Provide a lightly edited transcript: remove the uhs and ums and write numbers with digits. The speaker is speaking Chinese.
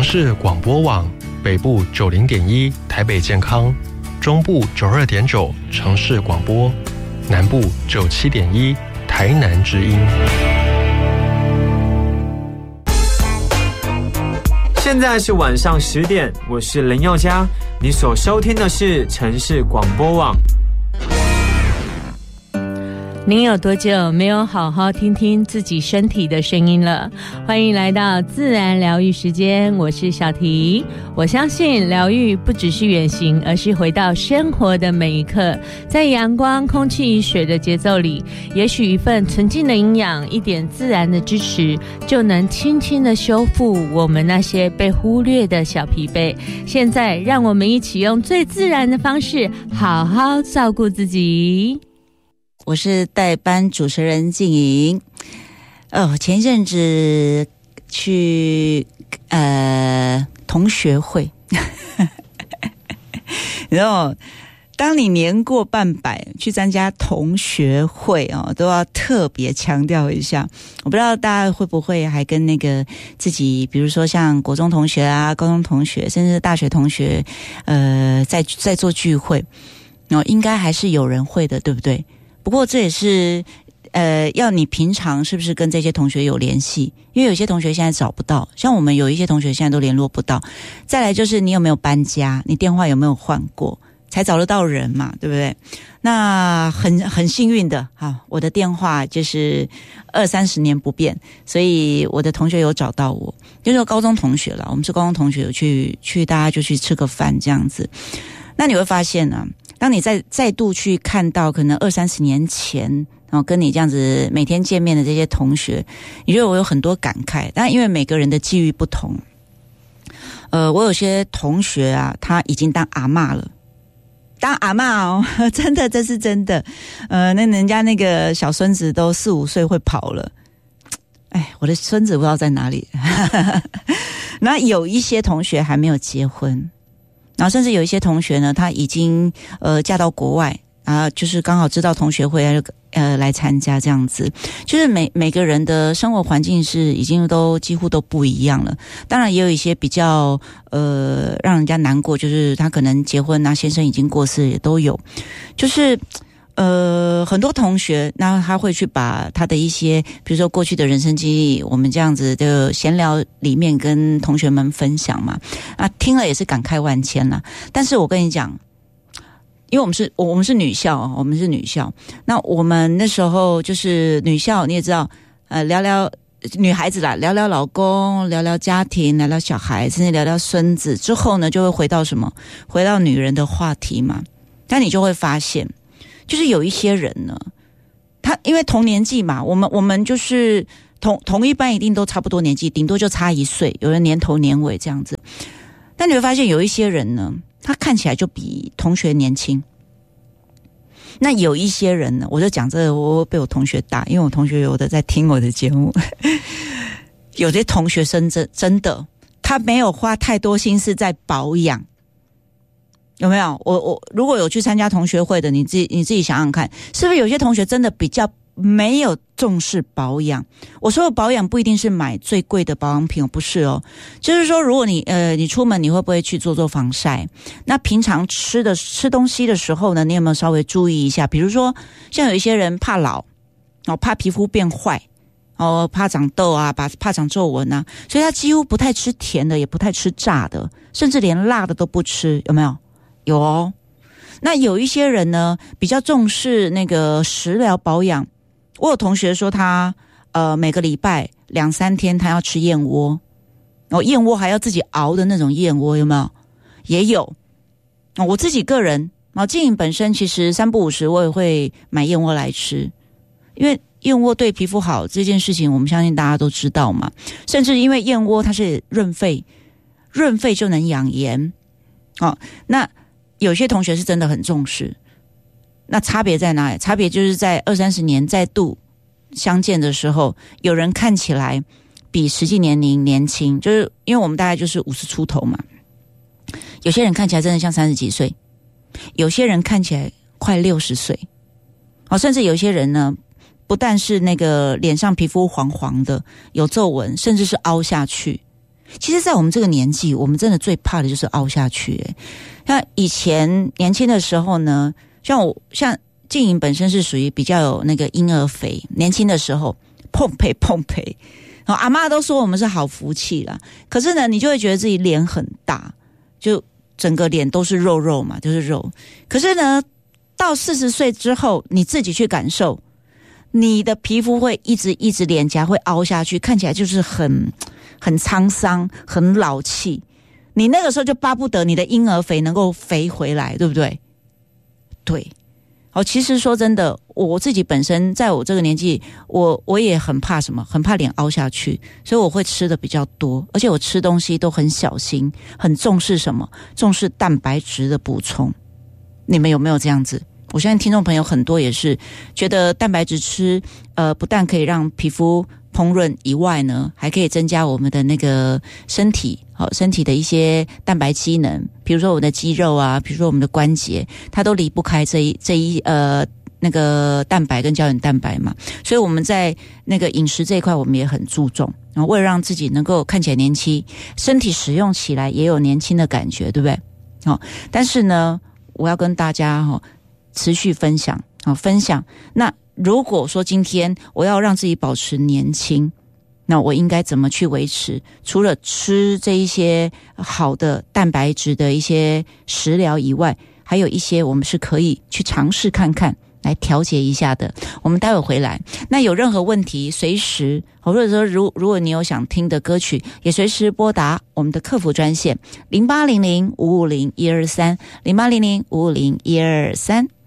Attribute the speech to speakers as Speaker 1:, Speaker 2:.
Speaker 1: 市广播网，北部90.1台北健康，中部92.9城市广播，南部97.1台南之音。
Speaker 2: 现在是晚上10点，我是林宥嘉，你所收听的是城市广播网。
Speaker 3: 您有多久没有好好听听自己身体的声音了？欢迎来到自然疗愈时间，我是小婷。我相信疗愈不只是远行，而是回到生活的每一刻，在阳光、空气、水的节奏里，也许一份纯净的营养，一点自然的支持，就能轻轻的修复我们那些被忽略的小疲惫。现在让我们一起用最自然的方式，好好照顾自己。
Speaker 4: 我是代班主持人静莹。前一阵子去同学会，然后当你年过半百去参加同学会都要特别强调一下。我不知道大家会不会还跟那个自己，比如说像国中同学啊、高中同学，甚至大学同学，在做聚会，应该还是有人会的，对不对？不过这也是要你平常是不是跟这些同学有联系，因为有些同学现在找不到，像我们有一些同学现在都联络不到。再来就是你有没有搬家，你电话有没有换过，才找得到人嘛，对不对？那很幸运的我的电话就是20-30年不变，所以我的同学有找到我，就是高中同学了，我们是高中同学，有去大家就去吃个饭这样子。那你会发现呢，当你再度去看到可能20-30年前跟你这样子每天见面的这些同学，你觉得我有很多感慨。但因为每个人的际遇不同，我有些同学啊，他已经当阿嬷了，当阿嬷真的，这是真的。那人家那个小孙子都4-5岁会跑了，我的孙子不知道在哪里。那有一些同学还没有结婚。然后甚至有一些同学呢，他已经嫁到国外啊，就是刚好知道同学会来参加这样子。就是每个人的生活环境是已经都几乎都不一样了。当然也有一些比较让人家难过，就是他可能结婚啊，先生已经过世也都有。就是很多同学，那他会去把他的一些，比如说过去的人生经历，我们这样子的闲聊里面跟同学们分享嘛，听了也是感慨万千啦。但是我跟你讲，因为我们是女校，我们是女校，那我们那时候就是女校，你也知道，聊聊女孩子啦，聊聊老公，聊聊家庭，聊聊小孩，甚至聊聊孙子之后呢，就会回到什么？回到女人的话题嘛。但你就会发现，就是有一些人呢，他因为同年纪嘛，我们就是同一班，一定都差不多年纪，顶多就差1岁，有人年头年尾这样子。但你会发现有一些人呢，他看起来就比同学年轻。那有一些人呢，我就讲这个，我被我同学打，因为我同学有的在听我的节目。有些同学生真的，他没有花太多心思在保养。有没有？我如果有去参加同学会的，你自己想想看，是不是有些同学真的比较没有重视保养？我说的保养不一定是买最贵的保养品，不是哦。就是说，如果你出门，你会不会去做防晒？那平常吃东西的时候呢，你有没有稍微注意一下？比如说，像有一些人怕老，怕皮肤变坏，怕长痘啊，怕长皱纹啊，所以他几乎不太吃甜的，也不太吃炸的，甚至连辣的都不吃，有没有？有哦。那有一些人呢，比较重视那个食疗保养。我有同学说他每个礼拜2-3天他要吃燕窝，燕窝还要自己熬的那种燕窝，有没有？也有。我自己个人经营本身其实3不5时我也会买燕窝来吃，因为燕窝对皮肤好这件事情我们相信大家都知道嘛。甚至因为燕窝它是润肺就能养颜。那有些同学是真的很重视。那差别在哪里？差别就是在20-30年再度相见的时候，有人看起来比实际年龄年轻，就是因为我们大概就是50出头嘛。有些人看起来真的像30几岁，有些人看起来快60岁。甚至有些人呢，不但是那个脸上皮肤黄黄的，有皱纹，甚至是凹下去。 其实在我们这个年纪，我们真的最怕的就是凹下去。像以前年轻的时候呢，像静莹本身是属于比较有那个婴儿肥，年轻的时候碰培，然后阿嬷都说我们是好福气啦。可是呢，你就会觉得自己脸很大，就整个脸都是肉嘛，就是肉。可是呢，到40岁之后，你自己去感受，你的皮肤会一直脸颊会凹下去，看起来就是很沧桑，很老气。你那个时候就巴不得你的婴儿肥能够肥回来，对不对？对。其实说真的，我自己本身在我这个年纪，我也很怕什么，很怕脸凹下去，所以我会吃的比较多，而且我吃东西都很小心，很重视什么，重视蛋白质的补充。你们有没有这样子？我相信听众朋友很多也是觉得蛋白质吃，不但可以让皮肤烹饪以外呢，还可以增加我们的那个身体的一些蛋白机能，比如说我们的肌肉啊，比如说我们的关节，它都离不开这一那个蛋白跟胶原蛋白嘛。所以我们在那个饮食这一块我们也很注重，然后为了让自己能够看起来年轻，身体使用起来也有年轻的感觉，对不对？但是呢，我要跟大家持续分享。那如果说今天我要让自己保持年轻，那我应该怎么去维持？除了吃这一些好的蛋白质的一些食疗以外，还有一些我们是可以去尝试看看，来调节一下的。我们待会回来，那有任何问题随时，或者说如果你有想听的歌曲，也随时拨打我们的客服专线0800550123 0800550123。